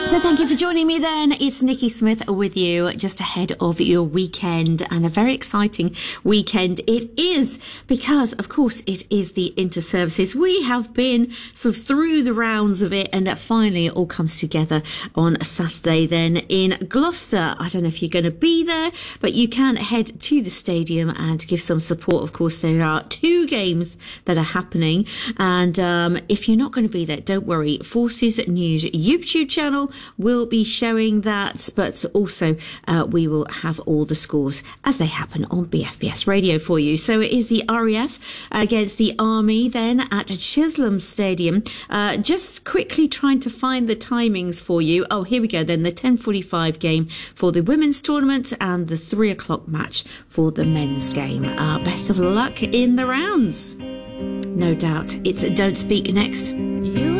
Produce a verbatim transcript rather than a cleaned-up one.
So thank you for joining me then. It's Nikki Smith with you just ahead of your weekend, and a very exciting weekend it is because, of course, it is the Inter-Services. We have been sort of through the rounds of it, and finally it all comes together on a Saturday then in Gloucester. I don't know if you're going to be there, but you can head to the stadium and give some support. Of course, there are two games that are happening, and um, if you're not going to be there, don't worry. Forces News YouTube channel will be showing that, but also uh, we will have all the scores as they happen on B F B S Radio for you. So it is the R A F against the Army then at Chisholm Stadium. Uh, just quickly trying to find the timings for you. Oh, here we go then. The ten forty-five game for the women's tournament and the three o'clock match for the men's game. Uh, best of luck in the rounds. No doubt. It's Don't Speak next. You